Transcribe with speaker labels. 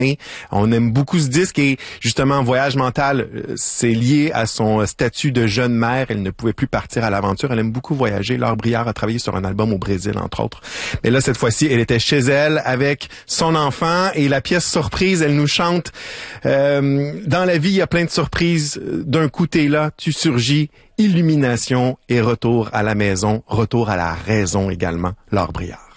Speaker 1: On aime beaucoup ce disque et justement, Voyage mental, c'est lié à son statut de jeune mère. Elle ne pouvait plus partir à l'aventure. Elle aime beaucoup voyager. Laure Brière a travaillé sur un album au Brésil, entre autres. Mais là, cette fois-ci, elle était chez elle avec son enfant et la pièce surprise, elle nous chante dans la vie, il y a plein de surprises. D'un coup, t'es là, tu surgis. Illumination et retour à la maison, retour à la raison également. Laure Brière.